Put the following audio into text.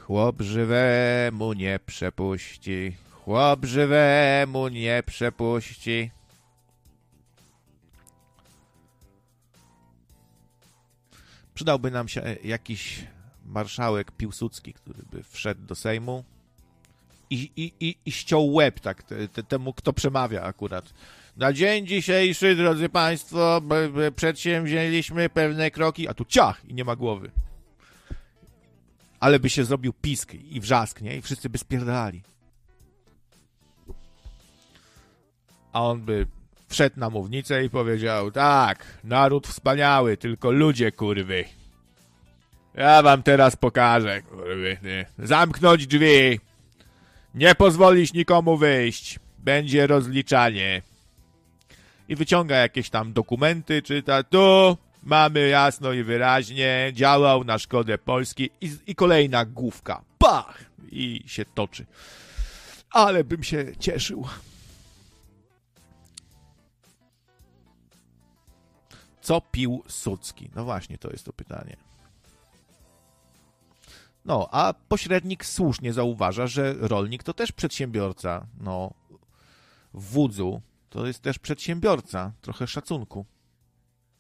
Chłop żywemu nie przepuści. Chłop żywemu nie przepuści. Przydałby nam się jakiś marszałek Piłsudski, który by wszedł do Sejmu i ściął łeb tak temu, kto przemawia akurat. Na dzień dzisiejszy, drodzy państwo, przedsięwzięliśmy pewne kroki, a tu ciach i nie ma głowy. Ale by się zrobił pisk i wrzask, nie? I wszyscy by spierdali. A on by wszedł na mównicę i powiedział: tak, naród wspaniały, tylko ludzie, kurwy. Ja wam teraz pokażę, kurwy. Zamknąć drzwi. Nie pozwolić nikomu wyjść. Będzie rozliczanie. I wyciąga jakieś tam dokumenty, czyta: tu mamy jasno i wyraźnie, działał na szkodę Polski i kolejna główka. Pach! I się toczy. Ale bym się cieszył. Co pił Sucki? No właśnie, to jest to pytanie. No, a pośrednik słusznie zauważa, że rolnik to też przedsiębiorca. No, w wódzu to jest też przedsiębiorca. Trochę szacunku.